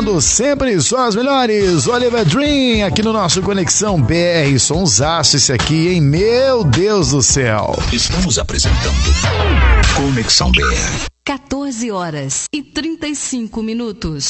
trazendo sempre só as melhores. Oliver Dream aqui no nosso Conexão BR. Sonsaço esse aqui, hein? Meu Deus do céu. Estamos apresentando Conexão BR. 14 horas e 35 minutos.